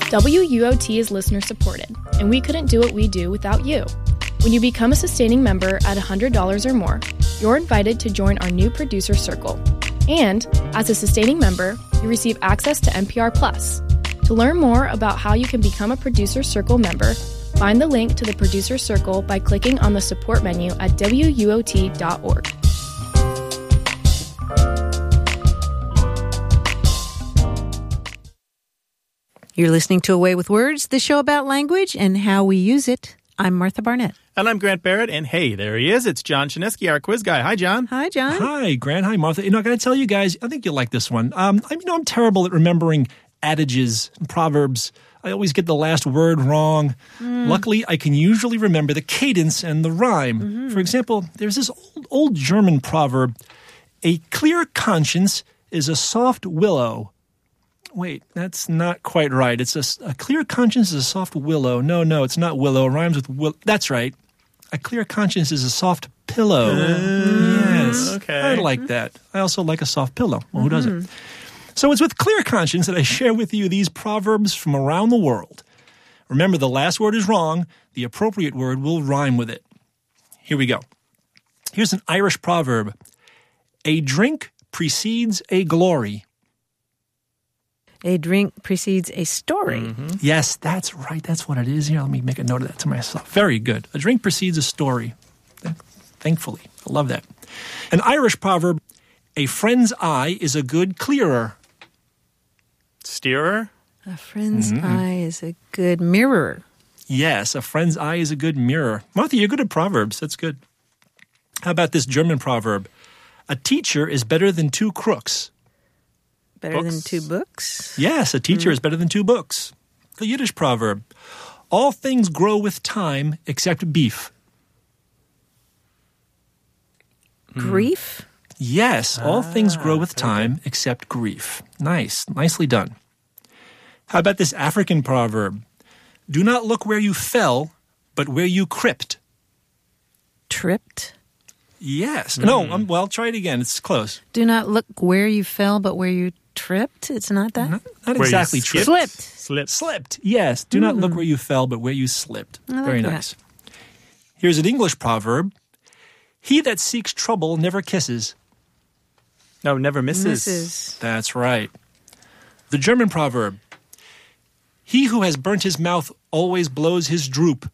WUOT is listener supported, and we couldn't do what we do without you. When you become a sustaining member at $100 or more, you're invited to join our new producer circle. And as a sustaining member, you receive access to NPR Plus. To learn more about how you can become a producer circle member, find the link to the producer circle by clicking on the support menu at WUOT.org. You're listening to A Way with Words, the show about language and how we use it. I'm Martha Barnett. And I'm Grant Barrett, and hey, there he is. It's John Chinesky, our quiz guy. Hi, John. Hi, John. Hi, Grant. Hi, Martha. I got to tell you guys, I think you'll like this one. I'm terrible at remembering adages and proverbs. I always get the last word wrong. Luckily, I can usually remember the cadence and the rhyme. For example, there's this old German proverb, a clear conscience is a soft willow. Wait, that's not quite right. It's a clear conscience is a soft willow. No, it's not willow. It rhymes with will. That's right. A clear conscience is a soft pillow. Yes. Okay. I like that. I also like a soft pillow. Well, who doesn't? So it's with clear conscience that I share with you these proverbs from around the world. Remember, the last word is wrong. The appropriate word will rhyme with it. Here we go. Here's an Irish proverb. A drink precedes a glory. A drink precedes a story. Yes, that's right. That's what it is. Here, let me make a note of that to myself. Very good. A drink precedes a story. Thankfully. I love that. An Irish proverb, a friend's eye is a good clearer. Steerer? A friend's eye is a good mirror. Yes, a friend's eye is a good mirror. Martha, you're good at proverbs. That's good. How about this German proverb? A teacher is better than two crooks. Better than two books? Yes, a teacher is better than two books. The Yiddish proverb, all things grow with time except beef. Grief? Yes, all things grow with time except grief. Nice. Nicely done. How about this African proverb? Do not look where you fell, but where you cripped. Tripped? Yes. No, well, try it again. It's close. Do not look where you fell, but where you tripped? It's not that? Not exactly tripped. Slipped. Yes. Do not look where you fell, but where you slipped. Very nice. Here's an English proverb. He that seeks trouble never kisses. No, never misses. That's right. The German proverb. He who has burnt his mouth always blows his droop.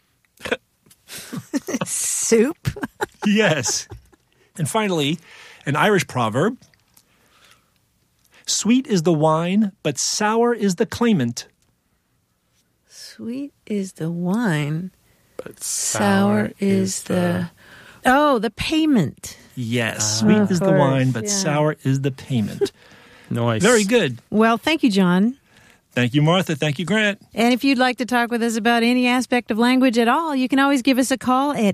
Soup? Yes. And finally, an Irish proverb. Sweet is the wine, but sour is the claimant. Sweet is the wine, But sour is the... Oh, the payment. Yes, sweet is the wine, but yeah. sour is the payment. Nice. Very good. Well, thank you, John. Thank you, Martha. Thank you, Grant. And if you'd like to talk with us about any aspect of language at all, you can always give us a call at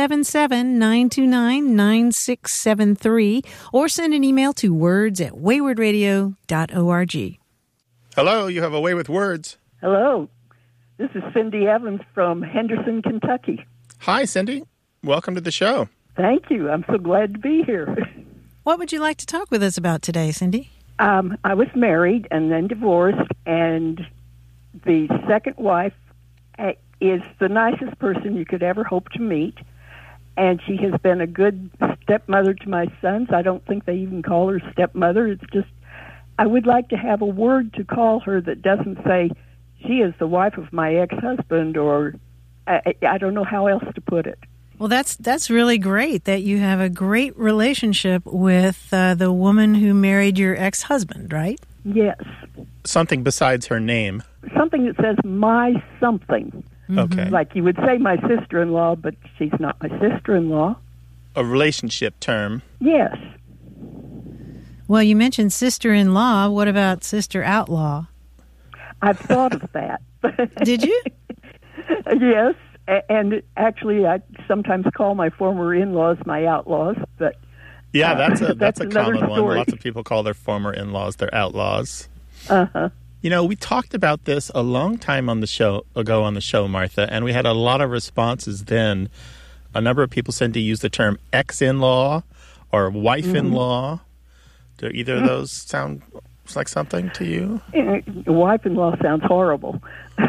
877-929-9673 or send an email to words@waywardradio.org. Hello, you have a way with words. Hello. This is Cindy Evans from Henderson, Kentucky. Hi, Cindy. Welcome to the show. Thank you. I'm so glad to be here. What would you like to talk with us about today, Cindy? I was married and then divorced, and the second wife is the nicest person you could ever hope to meet, and she has been a good stepmother to my sons. I don't think they even call her stepmother. It's just, I would like to have a word to call her that doesn't say, she is the wife of my ex-husband, or I don't know how else to put it. Well, that's really great that you have a great relationship with the woman who married your ex-husband, right? Yes. Something besides her name. Something that says my something. Okay. Like you would say my sister-in-law, but she's not my sister-in-law. A relationship term. Yes. Well, you mentioned sister-in-law. What about sister-outlaw? I've thought of that. Did you? Yes. And actually, I sometimes call my former in-laws my outlaws, but Yeah, that's a another common one. story. Lots of people call their former in-laws their outlaws. Uh-huh. You know, we talked about this a long time on the show, Martha, and we had a lot of responses then. A number of people said to use the term ex-in-law or wife-in-law. Do either of those sound like something to you? Wife-in-law sounds horrible.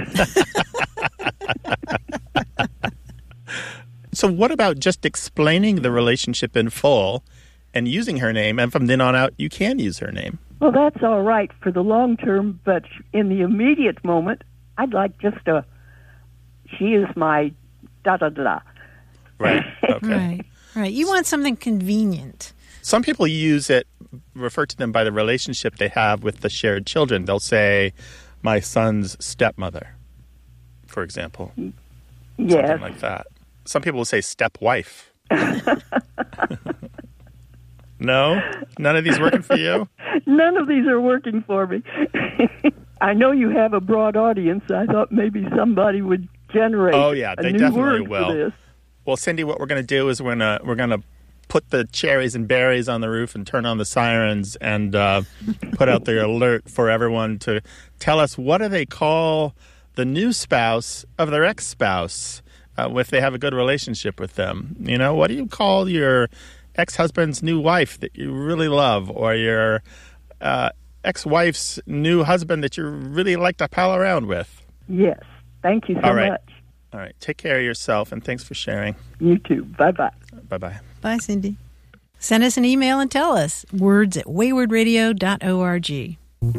So what about just explaining the relationship in full and using her name, and from then on out, you can use her name? Well, that's all right for the long term, but in the immediate moment, I'd like just she is my da-da-da. Right, okay. Right. You want something convenient. Some people refer to them by the relationship they have with the shared children. They'll say, my son's stepmother, for example. Yes. Something like that. Some people will say stepwife. No? None of these working for you? None of these are working for me. I know you have a broad audience. I thought maybe somebody would generate they new definitely word will. for this. Well, Cindy, what we're going to do is we're gonna put the cherries and berries on the roof and turn on the sirens and put out the alert for everyone to tell us, what do they call the new spouse of their ex-spouse if they have a good relationship with them? You know, what do you call your ex-husband's new wife that you really love, or your ex-wife's new husband that you really like to pal around with? Yes. Thank you so much. All right. Take care of yourself, and thanks for sharing. You too. Bye-bye. Bye-bye. Bye, Cindy. Send us an email and tell us. words@waywardradio.org.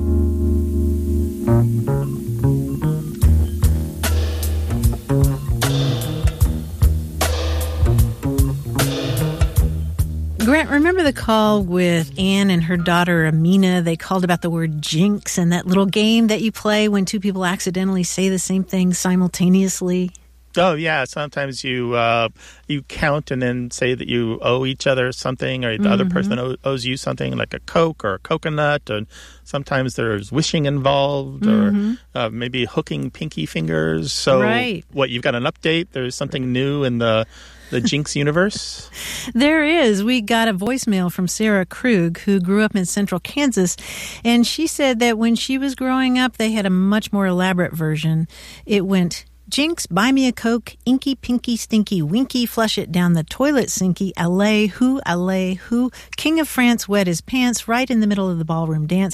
Grant, remember the call with Anne and her daughter Amina? They called about the word jinx and that little game that you play when two people accidentally say the same thing simultaneously. Oh, yeah. Sometimes you count and then say that you owe each other something, or the other person owes you something, like a Coke or a coconut. And sometimes there's wishing involved, or maybe hooking pinky fingers. So what, you've got an update? There's something new in the Jinx universe? There is. We got a voicemail from Sarah Krug, who grew up in central Kansas, and she said that when she was growing up, they had a much more elaborate version. It went, Jinx, buy me a Coke, inky, pinky, stinky, winky, flush it down the toilet sinky, allay, who, King of France wet his pants right in the middle of the ballroom dance,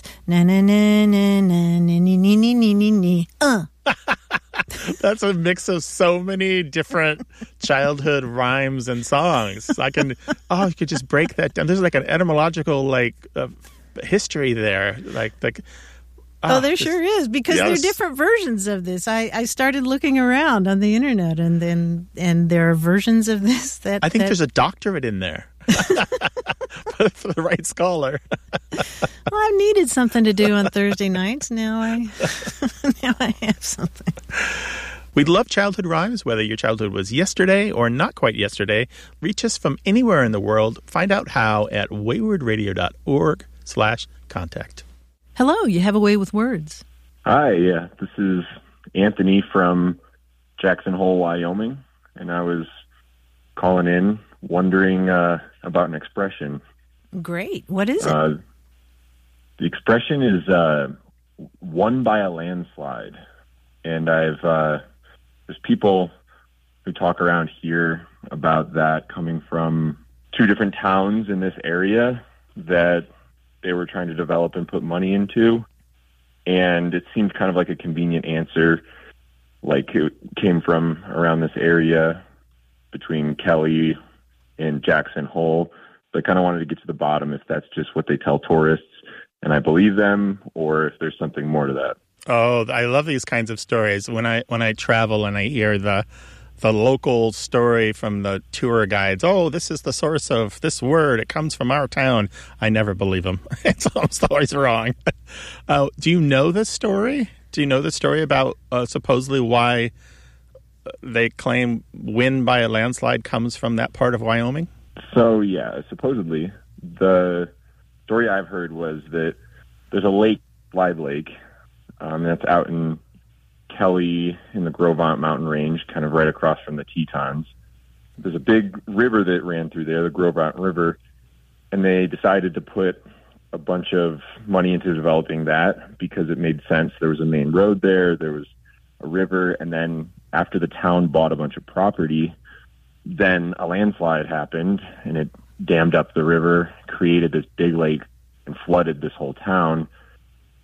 na-na-na-na-na-na-na-na-na-na-na. That's a mix of so many different childhood rhymes and songs. You could just break that down. There's like an etymological history there. There sure is, because there are different versions of this. I started looking around on the internet, and there are versions of this that I think there's a doctorate in there. For the right scholar. Well, I've needed something to do on Thursday nights. Now I have something. We'd love childhood rhymes, whether your childhood was yesterday or not quite yesterday. Reach us from anywhere in the world. Find out how at waywardradio.org/contact. Hello, you have a way with words. Hi, yeah. This is Anthony from Jackson Hole, Wyoming, and I was calling in wondering about an expression. Great. What is it? The expression is won by a landslide. And there's people who talk around here about that coming from two different towns in this area that they were trying to develop and put money into. And it seemed kind of like a convenient answer, like it came from around this area between Kelly and Jackson Hole. But I kind of wanted to get to the bottom if that's just what they tell tourists and I believe them, or if there's something more to that. Oh, I love these kinds of stories. When I travel and I hear the local story from the tour guides, oh, this is the source of this word, it comes from our town, I never believe them. It's almost always wrong. Do you know this story? Do you know the story about supposedly why they claim win by a landslide comes from that part of Wyoming? So, yeah, supposedly the story I've heard was that there's a lake, Live Lake, that's out in Kelly in the Gros Ventre mountain range, kind of right across from the Tetons. There's a big river that ran through there, the Gros Ventre River, and they decided to put a bunch of money into developing that because it made sense. There was a main road there, there was a river, and then after the town bought a bunch of property, then a landslide happened, and it dammed up the river, created this big lake, and flooded this whole town.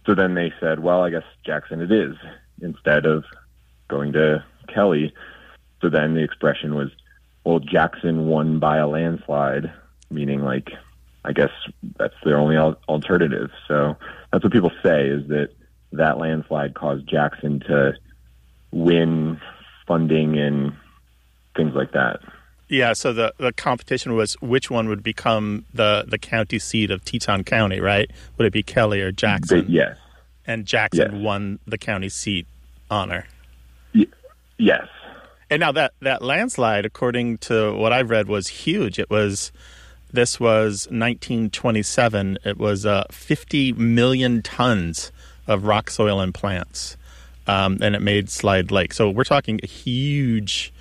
So then they said, well, I guess Jackson it is, instead of going to Kelly. So then the expression was, well, Jackson won by a landslide, meaning like, I guess that's their only alternative. So that's what people say, is that landslide caused Jackson to win funding and things like that. Yeah, so the competition was which one would become the county seat of Teton County, right? Would it be Kelly or Jackson? Yes. And Jackson won the county seat honor. Yes. And now that landslide, according to what I've read, was huge. This was 1927. It was 50 million tons of rock, soil, and plants, and it made Slide Lake. So we're talking a huge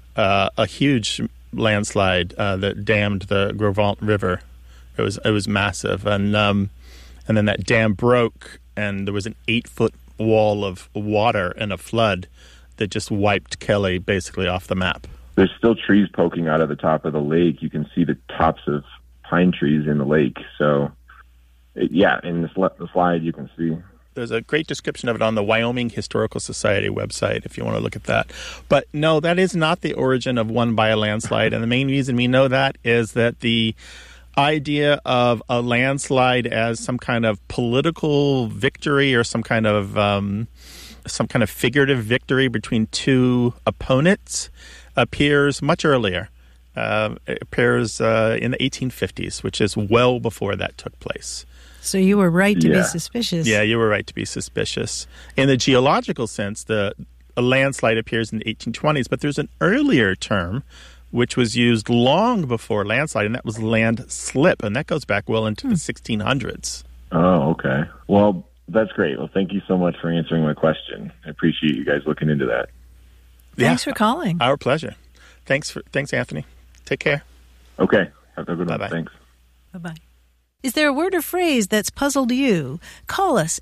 landslide that dammed the Gros River. It was massive, and then that dam broke, and there was an 8-foot wall of water and a flood that just wiped Kelly basically off the map. There's still trees poking out of the top of the lake. You can see the tops of pine trees in the lake. So, in the slide you can see. There's a great description of it on the Wyoming Historical Society website if you want to look at that. But no, that is not the origin of won by a landslide. And the main reason we know that is that the idea of a landslide as some kind of political victory or some kind of figurative victory between two opponents appears much earlier. It appears in the 1850s, which is well before that took place. So you were right to be suspicious. Yeah, you were right to be suspicious. In the geological sense, a landslide appears in the 1820s, but there's an earlier term which was used long before landslide, and that was landslip, and that goes back well into the 1600s. Oh, okay. Well, that's great. Well, thank you so much for answering my question. I appreciate you guys looking into that. Thanks for calling. Our pleasure. Thanks, Anthony. Take care. Okay. Have a good one. Bye-bye. Thanks. Bye-bye. Is there a word or phrase that's puzzled you? Call us,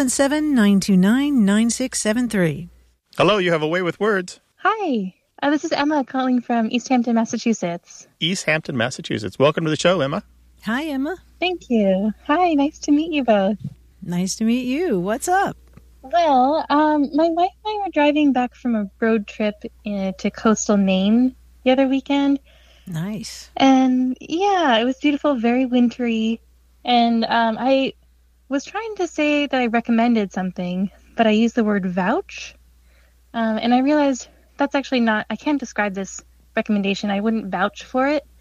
877-929-9673. Hello, you have a way with words. Hi. This is Emma calling from East Hampton, Massachusetts. East Hampton, Massachusetts. Welcome to the show, Emma. Hi, Emma. Thank you. Hi, nice to meet you both. Nice to meet you. What's up? Well, my wife and I were driving back from a road trip to coastal Maine the other weekend. Nice. And yeah, it was beautiful, very wintry. And I was trying to say that I recommended something, but I used the word vouch. And I realized that's actually not, I can't describe this recommendation. I wouldn't vouch for it.